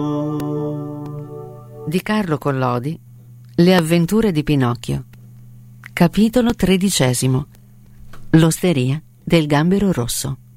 Di Carlo Collodi, Le avventure di Pinocchio. Capitolo 13. L'osteria del Gambero Rosso.